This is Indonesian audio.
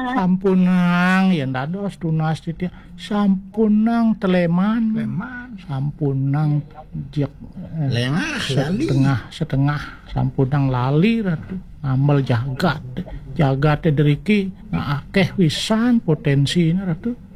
Sampunang yen dados tunas titia sampunang teleman sampunang jek setengah sampunang lali ratu amel jagat deriki akeh wisan potensina ratu